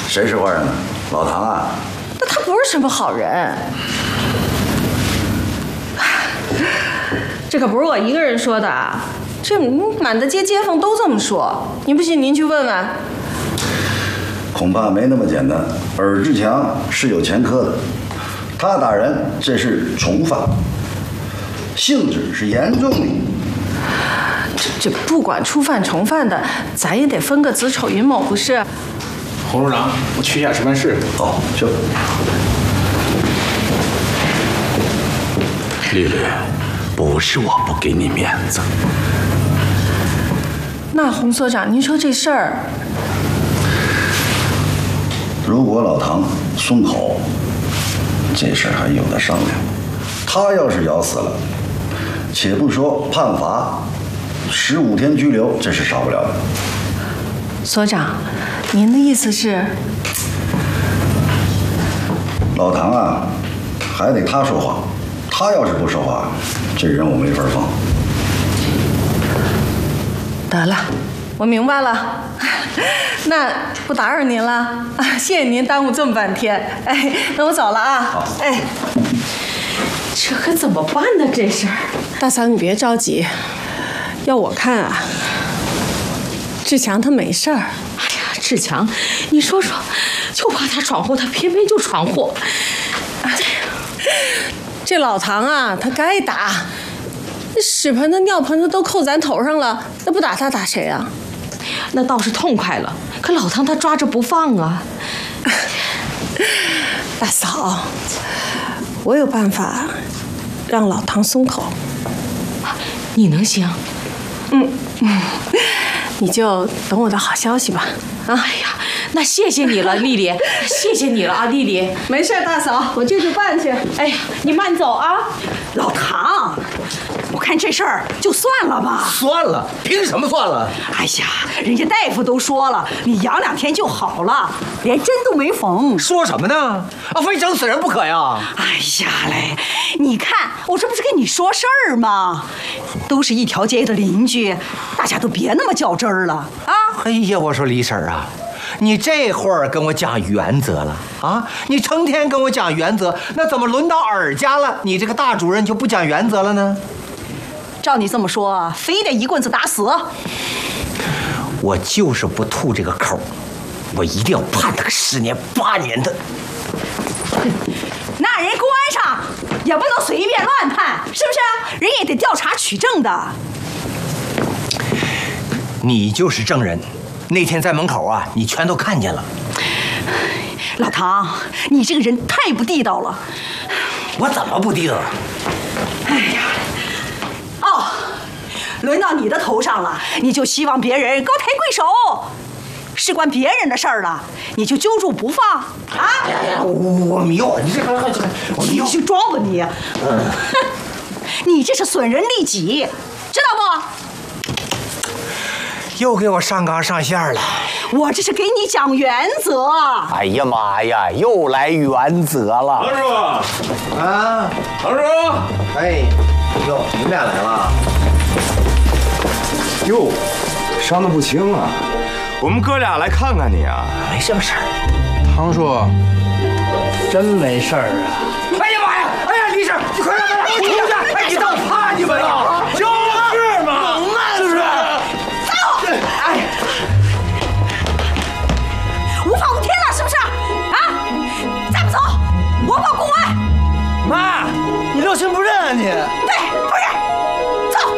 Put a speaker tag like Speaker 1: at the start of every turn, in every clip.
Speaker 1: 谁是坏人呢？老唐啊？
Speaker 2: 那他不是什么好人。这可不是我一个人说的啊，这满大街街坊都这么说。您不信，您去问问。
Speaker 1: 恐怕没那么简单。尔志强是有前科的，他打人这是重犯，性质是严重的。
Speaker 2: 这不管初犯重犯的，咱也得分个子丑寅卯，不是？
Speaker 3: 洪处长，我去一下值班室。
Speaker 1: 好，去。
Speaker 4: 丽丽，不是我不给你面子。
Speaker 2: 那洪所长，您说这事儿，
Speaker 1: 如果老唐松口，这事儿还有得商量。他要是咬死了，且不说判罚15天拘留，这是少不了的。
Speaker 2: 所长，您的意思是？
Speaker 1: 老唐啊，还得他说话。他要是不说话，这人我没法放。
Speaker 2: 得了，我明白了。那不打扰您了啊，谢谢您耽误这么半天。哎，那我走了啊。
Speaker 1: 好。
Speaker 2: 哎，这可怎么办呢？这事儿，大嫂你别着急，要我看啊，志强他没事儿。
Speaker 5: 哎呀，志强，你说说，就怕他闯祸，他偏偏就闯祸。
Speaker 2: 这老唐啊，他该打，那屎盆子、尿盆子都扣咱头上了，那不打他打谁啊？
Speaker 5: 那倒是痛快了，可老唐他抓着不放啊。
Speaker 2: 大嫂，我有办法让老唐松口。
Speaker 5: 你能行？
Speaker 2: 你就等我的好消息吧。啊，
Speaker 5: 哎呀，那谢谢你了，丽丽，谢谢你了啊，丽丽。
Speaker 2: 没事，大嫂，我这就办去。
Speaker 5: 哎呀，你慢走啊。
Speaker 6: 老唐，我看这事儿就算了吧。
Speaker 7: 算了？凭什么算了？
Speaker 6: 哎呀，人家大夫都说了，你养2天就好了，连针都没缝。
Speaker 7: 说什么呢？啊，非整死人不可呀！
Speaker 6: 哎呀嘞，你看我这不是跟你说事儿吗？都是一条街的邻居，大家都别那么较真儿了啊！
Speaker 7: 哎呀，我说李婶儿啊，你这会儿跟我讲原则了啊？你成天跟我讲原则，那怎么轮到尔家了，你这个大主任就不讲原则了呢？
Speaker 6: 照你这么说，非得一棍子打死？
Speaker 7: 我就是不吐这个口，我一定要判他个10年8年的。
Speaker 6: 那人公安上也不能随便乱判，是不是？人也得调查取证的。
Speaker 7: 你就是证人，那天在门口啊，你全都看见了。
Speaker 6: 老唐，你这个人太不地道了。
Speaker 7: 我怎么不地道？
Speaker 6: 哎呀，哦，轮到你的头上了，你就希望别人高抬贵手，事关别人的事儿了，你就揪住不放啊！
Speaker 7: 哎呀，我迷糊，你这我迷糊，
Speaker 6: 你去装吧你！你这是损人利己，知道不？
Speaker 7: 又给我上纲上线了。
Speaker 6: 我这是给你讲原则。
Speaker 7: 哎呀妈呀，又来原则了。
Speaker 3: 唐师傅，
Speaker 7: 啊，
Speaker 3: 唐师傅，
Speaker 7: 哎，哟，你们俩来了。
Speaker 8: 哟，伤得不轻啊！我们哥俩来看看你啊。
Speaker 7: 没什么事儿。
Speaker 3: 唐叔，真没事儿啊。
Speaker 7: 哎呀妈呀！哎呀，李婶，你快让他出去！哎，你当怕你们了？
Speaker 3: 就是嘛，
Speaker 7: 是不是？
Speaker 6: 走！哎，无法无天了，是不是？啊！再不走，我报公安！
Speaker 7: 妈，你六亲不认啊你？
Speaker 6: 对，不认。走。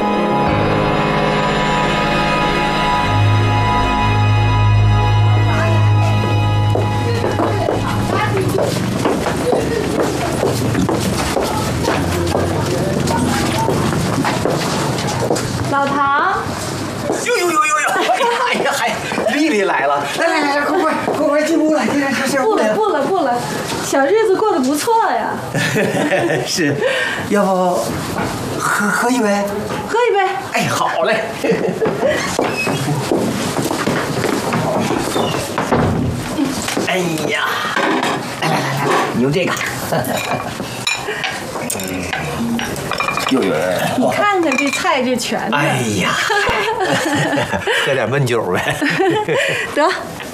Speaker 2: 老唐，
Speaker 7: 呦！哎呀，还丽丽来了！来，快进屋来！这
Speaker 2: 不了，小日子过得不错呀。
Speaker 7: 是，要不喝一杯？
Speaker 2: 喝一杯。
Speaker 7: 哎，好嘞。哎呀，来，你用这个。
Speaker 8: 呦，
Speaker 2: 你看看这菜这全的。
Speaker 7: 哎呀，喝点闷酒呗。
Speaker 2: 得，